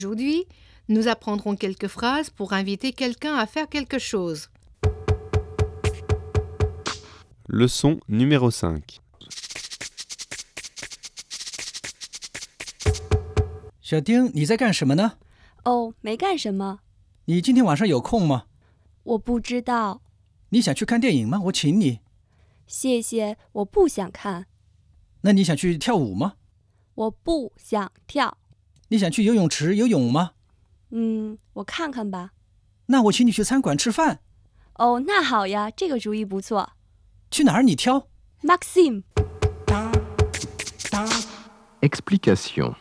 Aujourd'hui, nous apprendrons quelques phrases pour inviter quelqu'un à faire quelque chose. Leçon numéro 5. 小丁，你在干什么呢？ 哦，没干什么。 你今天晚上有空吗？ 我不知道。 你想去看电影吗？我请你。 谢谢，我不想看。 那你想去跳舞吗？ 我不想跳。 你想去游泳池游泳吗？ 我看看吧。 那我请你去餐馆吃饭。 哦，那好呀，这个主意不错。 去哪儿你挑。 Maxime。 Explication.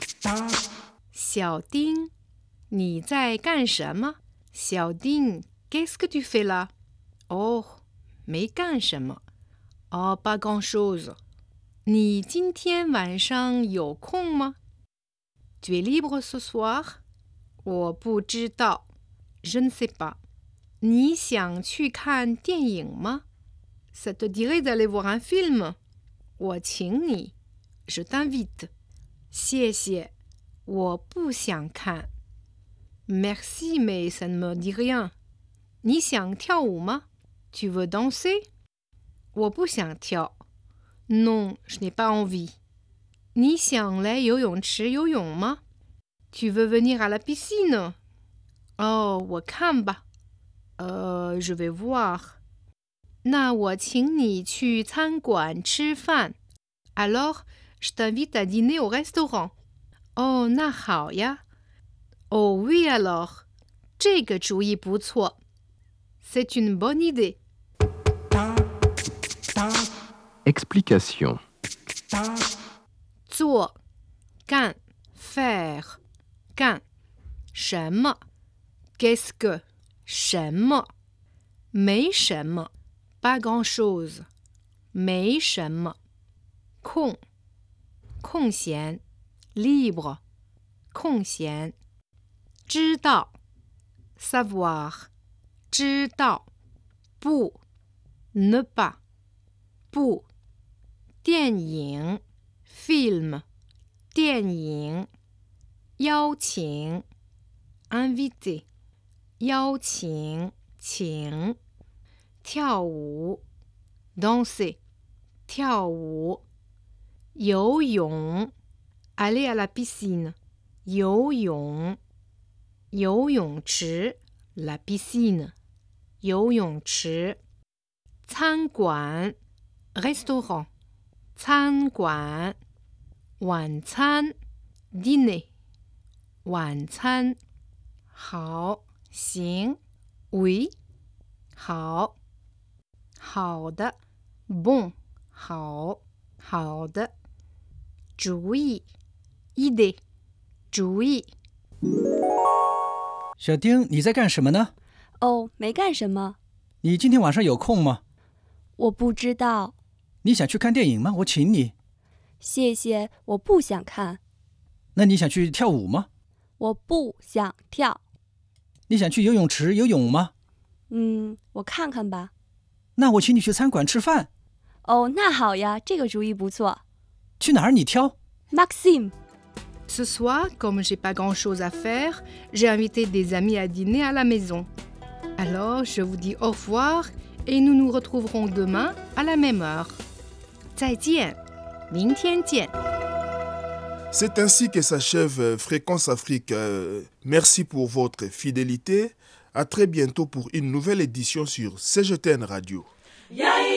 小丁，你在干什么？小丁 qu'est-ce que tu fais là? 哦，没干什么。Oh, pas grand-chose. 你今天晚上有空吗？ Tu es libre ce soir? 我不知道。Je ne sais pas. 你想去看电影吗？ Ça te dirait d'aller voir un film? 我请你。Je t'invite. 谢谢，我不想看。Merci, mais ça ne me dit rien. 你想跳舞吗？ Tu veux danser? 我不想跳。Non, je n'ai pas envie. 你想来游泳池游泳吗？ Tu veux venir à la piscine? 哦，我看吧。je vais voir. 那我请你去餐馆吃饭。Alors, je t'invite à dîner au restaurant. 哦，那好呀。Oh oui alors. 这个主意不错。C'est une bonne idée. Explication. 做，干 faire 干什么 qu'est-ce que 什么没什么 pas grand-chose 没什么空空闲 libre 空闲知道 savoir 知道不 ne pas 不电影 film 电影邀请 invité 邀请请跳舞 danser 跳舞游泳 aller à la piscine 游泳游泳池 la piscine 游泳池餐馆 restaurant 餐馆晚餐 dîner 晚餐好行 oui 好好的 bon 好好的主意 idée 主意小丁，你在干什么呢？ 哦，没干什么。 你今天晚上有空吗？ 我不知道。 你想去看电影吗？我请你。 谢谢，我不想看。 那你想去跳舞吗？ 我不想跳。 你想去游泳池游泳吗？ 我看看吧。 那我请你去餐馆吃饭。 哦，那好呀，这个主意不错。 去哪儿你挑。 Maxime. Ce soir, comme j'ai pas grand-chose à faire, j'ai invité des amis à dîner à la maison. Alors, je vous dis au revoir et nous nous retrouverons demain à la même heure. 再见，明天见。 C'est ainsi que s'achève Fréquence Afrique. Merci pour votre fidélité. À très bientôt pour une nouvelle édition sur CGTN Radio.